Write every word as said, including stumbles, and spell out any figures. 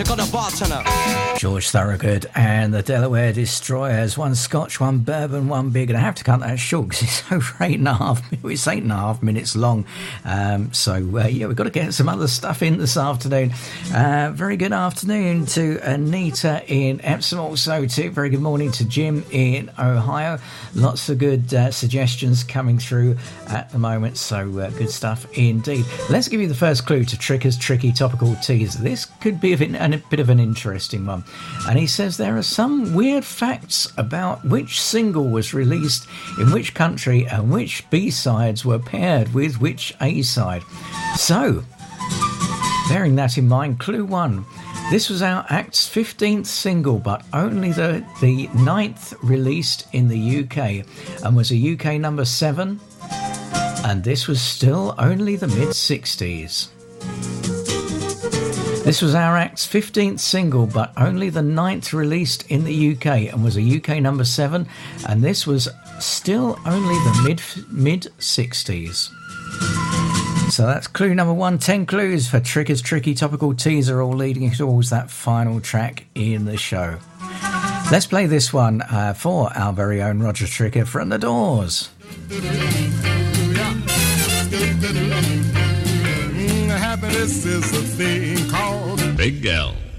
They got a bartender. George Thorogood and the Delaware Destroyers. One Scotch, one bourbon, one big. And I have to cut that short because it's over eight and a half. It's eight and a half minutes long. Um, so uh, yeah, we've got to get some other stuff in this afternoon. Uh, very good afternoon to Anita in Epsom, also too. Very good morning to Jim in Ohio. Lots of good uh, suggestions coming through at the moment. So uh, good stuff indeed. Let's give you the first clue to Tricker's tricky topical teaser. This could be of an, a bit of an interesting one. And he says there are some weird facts about which single was released in which country and which B-sides were paired with which A-side. So, bearing that in mind, clue one. This was our Act's fifteenth single, but only the, the ninth released in the U K, and was a U K number seven, and this was still only the mid-sixties. This was our Act's fifteenth single, but only the ninth released in the U K, and was a U K number seven, and this was still only the mid mid-sixties. So that's clue number one. Ten clues for Tricker's tricky topical teaser, all leading towards that final track in the show. Let's play this one uh, for our very own Roger Tricker from The Doors. Happiness is a thing called Big L.